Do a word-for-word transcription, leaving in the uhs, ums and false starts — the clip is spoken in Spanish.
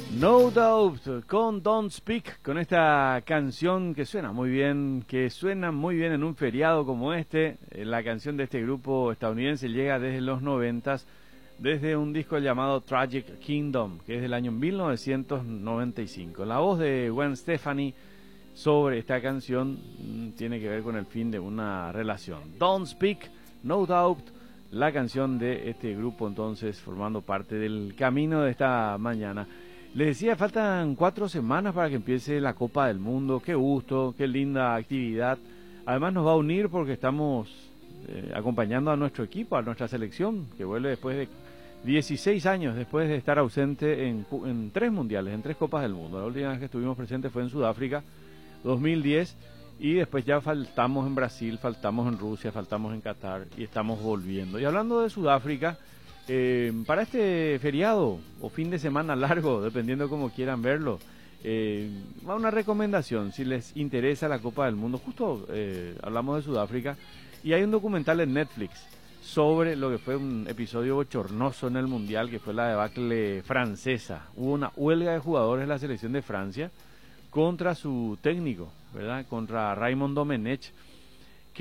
No Doubt con Don't Speak, con esta canción que suena muy bien, que suena muy bien en un feriado como este. La canción de este grupo estadounidense llega desde los noventas, desde un disco llamado Tragic Kingdom, que es del año mil novecientos noventa y cinco. La voz de Gwen Stefani sobre esta canción mmm, tiene que ver con el fin de una relación. Don't Speak, No Doubt, la canción de este grupo entonces formando parte del camino de esta mañana. Les decía, faltan cuatro semanas para que empiece la Copa del Mundo. Qué gusto, qué linda actividad. Además nos va a unir porque estamos eh, acompañando a nuestro equipo, a nuestra selección, que vuelve después de dieciséis años, después de estar ausente en, en tres mundiales, en tres Copas del Mundo. La última vez que estuvimos presentes fue en Sudáfrica, dos mil diez, y después ya faltamos en Brasil, faltamos en Rusia, faltamos en Qatar y estamos volviendo. Y hablando de Sudáfrica, Eh, para este feriado o fin de semana largo, dependiendo como quieran verlo, eh, va una recomendación si les interesa la Copa del Mundo. Justo eh, hablamos de Sudáfrica y hay un documental en Netflix sobre lo que fue un episodio bochornoso en el Mundial, que fue la debacle francesa. Hubo una huelga de jugadores de la selección de Francia contra su técnico, ¿verdad? Contra Raymond Domenech.